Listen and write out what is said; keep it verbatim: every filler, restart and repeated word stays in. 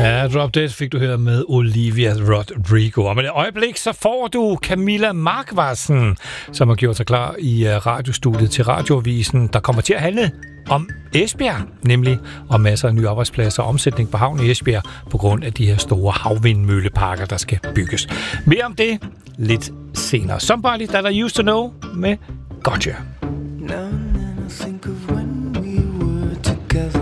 Ja, Drop Dead fik du her med Olivia Rodrigo. Om et øjeblik, så får du Camilla Markvarsen, som har gjort sig klar i radiostudiet til Radioavisen, der kommer til at handle om Esbjerg, nemlig om masser af nye arbejdspladser og omsætning på havnen i Esbjerg på grund af de her store havvindmølleparker, der skal bygges. Mere om det lidt senere. Somebody That I Used To Know med Gotcha. Now and then I think of when we were together.